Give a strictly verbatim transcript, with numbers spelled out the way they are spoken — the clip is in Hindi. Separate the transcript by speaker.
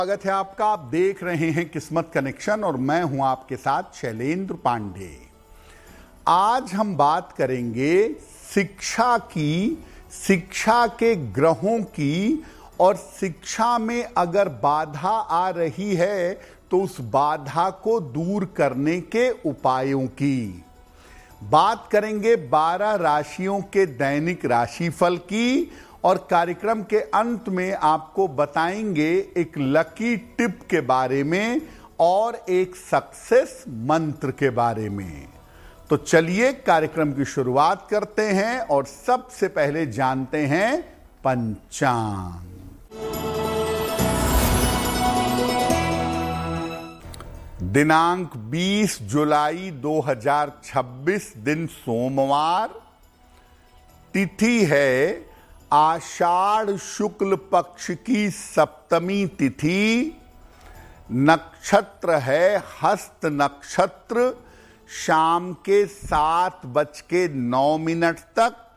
Speaker 1: स्वागत है आपका। आप देख रहे हैं किस्मत कनेक्शन और मैं हूं आपके साथ शैलेंद्र पांडे। आज हम बात करेंगे शिक्षा की, शिक्षा के ग्रहों की, और शिक्षा में अगर बाधा आ रही है तो उस बाधा को दूर करने के उपायों की। बात करेंगे बारह राशियों के दैनिक राशिफल की और कार्यक्रम के अंत में आपको बताएंगे एक लकी टिप के बारे में और एक सक्सेस मंत्र के बारे में। तो चलिए कार्यक्रम की शुरुआत करते हैं और सबसे पहले जानते हैं पंचांग। दिनांक बीस जुलाई दो हज़ार छब्बीस, दिन सोमवार, तिथि है आषाढ़ शुक्ल पक्ष की सप्तमी तिथि, नक्षत्र है हस्त नक्षत्र, शाम के सात बज के नौ मिनट तक,